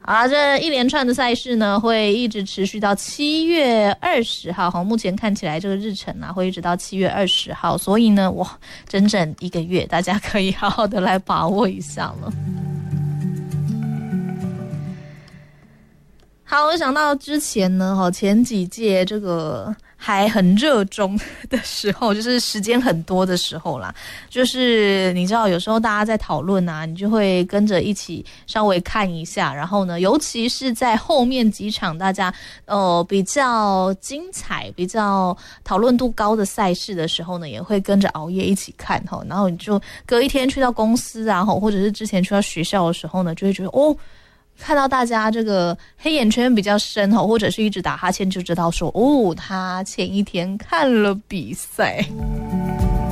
好啦，这一连串的赛事呢，会一直持续到7月20号。好，目前看起来这个日程啊，会一直到7月20号。所以呢，哇，整整1个月，大家可以好好的来把握一下了。好，我想到之前呢，前几届这个还很热衷的时候，就是时间很多的时候啦，就是你知道有时候大家在讨论啊，你就会跟着一起稍微看一下，然后呢，尤其是在后面几场大家比较精彩、比较讨论度高的赛事的时候呢，也会跟着熬夜一起看齁，然后你就隔一天去到公司啊，或者是之前去到学校的时候呢，就会觉得哦。看到大家这个黑眼圈比较深或者是一直打哈欠，就知道说哦，他前一天看了比赛。